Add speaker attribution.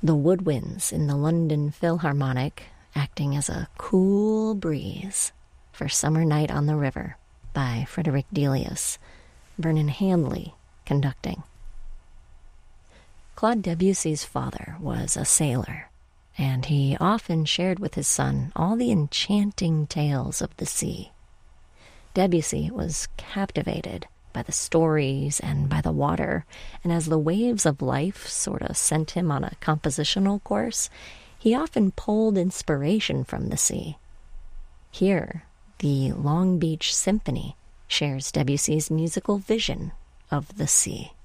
Speaker 1: The woodwinds in the London Philharmonic acting as a cool breeze for Summer Night on the River by Frederick Delius, Vernon Handley conducting. Claude Debussy's father was a sailor, and he often shared with his son all the enchanting tales of the sea. Debussy was captivated by the stories and by the water, and as the waves of life sort of sent him on a compositional course, he often pulled inspiration from the sea. Here, the Long Beach Symphony shares Debussy's musical vision of the sea.